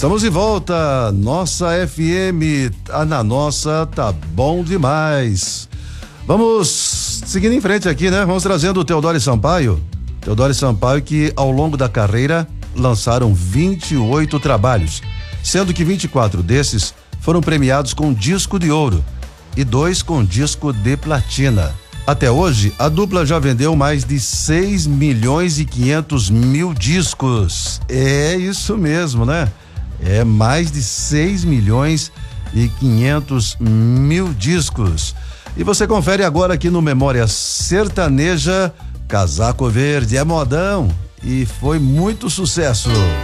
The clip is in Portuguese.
Estamos de volta, nossa FM, na nossa tá bom demais. Vamos seguindo em frente aqui, né? Vamos trazendo o Teodoro Sampaio. Teodoro Sampaio, que ao longo da carreira lançaram 28 trabalhos, sendo que 24 desses foram premiados com disco de ouro e 2 com disco de platina. Até hoje, a dupla já vendeu mais de 6.500.000 discos. É isso mesmo, né? É mais de 6.500.000 discos. E você confere agora aqui no Memória Sertaneja, Casaco Verde é modão e foi muito sucesso.